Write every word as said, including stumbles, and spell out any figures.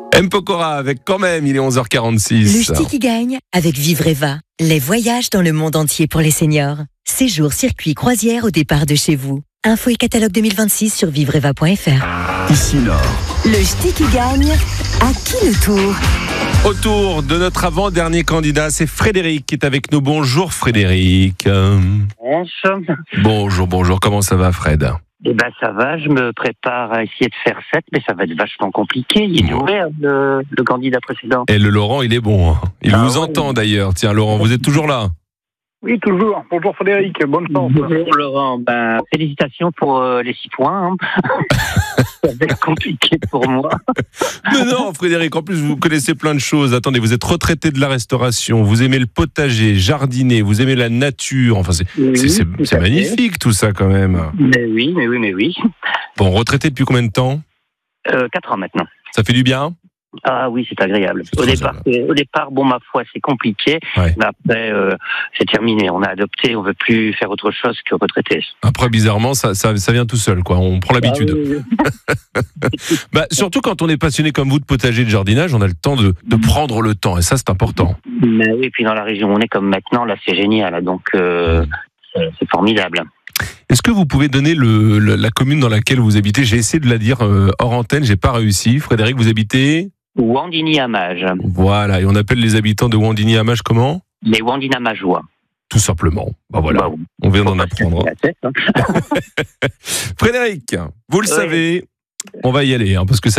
M. Pokora avec quand même, il est onze heures quarante-six. Le ch'ti qui gagne avec Vivreva. Les voyages dans le monde entier pour les seniors. Séjour, circuit, croisière au départ de chez vous. Info et catalogue deux mille vingt-six sur vivreva point f r. Ici Nord. Le ch'ti qui gagne, à qui le tour? Autour de notre avant-dernier candidat, c'est Frédéric qui est avec nous. Bonjour Frédéric. Bonjour. Bonjour, bonjour. Comment ça va Fred? Eh ben ça va, je me prépare à essayer de faire sept, mais ça va être vachement compliqué. Il est ouvert, le, le candidat précédent. Et le Laurent, il est bon. Il Ah vous ouais. entend d'ailleurs. Tiens Laurent, vous êtes toujours là? Oui, toujours. Bonjour Frédéric, bonne chance. Bonjour Laurent, ben, félicitations pour euh, les six points. Hein. Ça va être compliqué pour moi. Mais non Frédéric, en plus vous connaissez plein de choses. Attendez, vous êtes retraité de la restauration, vous aimez le potager, jardiner, vous aimez la nature. Enfin c'est, Oui, c'est, c'est, tout c'est à fait. magnifique tout ça quand même. Mais oui, mais oui, mais oui. Bon, retraité depuis combien de temps? Euh, quatre ans maintenant. Ça fait du bien? Ah oui, c'est agréable. C'est Au très départ, c'est- au départ, bon, ma foi, c'est compliqué. Ouais. Mais après, euh, c'est terminé. On a adopté, on veut plus faire autre chose que retraiter. Après, bizarrement, ça, ça, ça vient tout seul, quoi. On prend l'habitude. Ah oui, oui. Bah, surtout quand on est passionné comme vous de potager et de jardinage, on a le temps de, de prendre le temps. Et ça, c'est important. Mais oui, puis dans la région où on est comme maintenant, là, c'est génial. Donc, euh, c'est c'est formidable. Est-ce que vous pouvez donner le, le- la commune dans laquelle vous habitez? J'ai essayé de la dire euh, hors antenne, j'ai pas réussi. Frédéric, vous habitez? Wandigny-Amage. Voilà. Et on appelle les habitants de Wandigny-Amage comment? Les Wandina-Majois. Tout simplement. Bah voilà. Bah, oui. On vient d'en Faut pas se apprendre. casser la tête, hein. Frédéric, vous le Oui. savez, on va y aller, hein, parce que ça